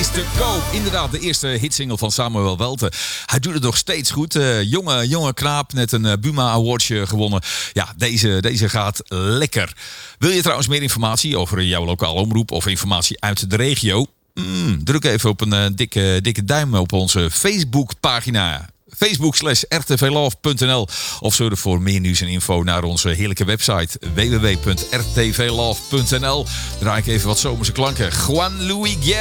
is te koop. Inderdaad, de eerste hitsingle van Samuel Welte. Hij doet het nog steeds goed. Jonge knaap, net een Buma Awardje gewonnen. Ja, deze gaat lekker. Wil je trouwens meer informatie over jouw lokale omroep of informatie uit de regio? Druk even op een dikke duim op onze Facebookpagina. Facebook/rtvlove.nl of surf voor meer nieuws en info naar onze heerlijke website www.rtvlove.nl. Draai ik even wat zomerse klanken. Juan Luis Guerra.